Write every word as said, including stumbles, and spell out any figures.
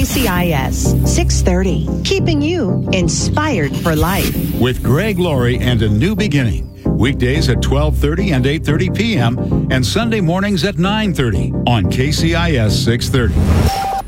C I S six thirty, keeping you inspired for life. With Greg Laurie and A New Beginning. Weekdays at twelve thirty and eight thirty p.m. and Sunday mornings at nine thirty on K C I S six thirty.